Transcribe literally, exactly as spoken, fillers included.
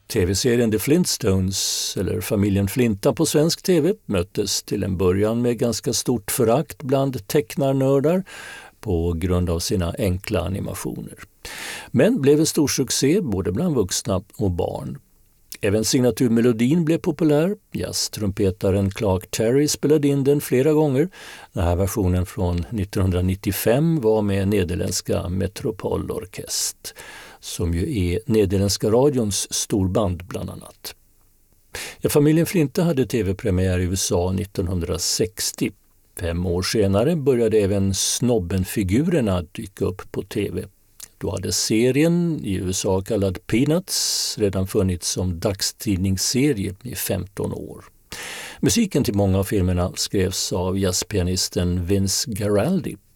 Tv-serien The Flintstones, eller familjen Flinta på svensk tv, möttes till en början med ganska stort förakt bland tecknarnördar på grund av sina enkla animationer. Men blev en stor succé både bland vuxna och barn. Även signaturmelodin blev populär. Jazztrumpetaren Clark Terry spelade in den flera gånger. Den här versionen från nittonhundranittiofem var med nederländska Metropolorkest, som ju är nederländska radions storband bland annat. Ja, familjen Flinta hade tv-premiär i U S A nittonhundrasextio. Fem år senare började även snobbenfigurerna dyka upp på tv. Då hade serien, i U S A kallad Peanuts, redan funnits som dagstidningsserie i femton år. Musiken till många av filmerna skrevs av jazzpianisten Vince Guaraldi.